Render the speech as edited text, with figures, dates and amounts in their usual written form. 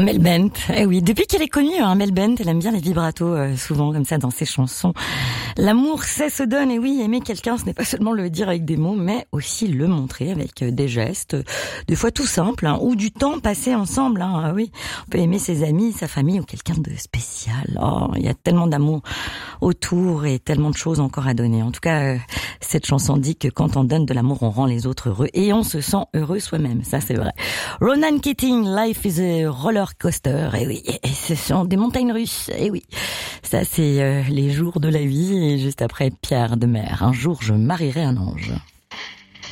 Mel Bent, eh oui, depuis qu'elle est connue, Mel Bent, elle aime bien les vibratos, souvent comme ça dans ses chansons. L'amour, ça se donne, et oui, aimer quelqu'un, ce n'est pas seulement le dire avec des mots, mais aussi le montrer avec des gestes, des fois tout simples, ou du temps passé ensemble. Oui, on peut aimer ses amis, sa famille, ou quelqu'un de spécial. Oh, il y a tellement d'amour autour et tellement de choses encore à donner. En tout cas, cette chanson dit que quand on donne de l'amour, on rend les autres heureux et on se sent heureux soi-même. Ça, c'est vrai. Ronan Keating, Life is a roller coaster. Et oui, et ce sont des montagnes russes. Et oui, ça, c'est les jours de la vie. Et juste après, Pierre de Mer. Un jour, je marierai un ange.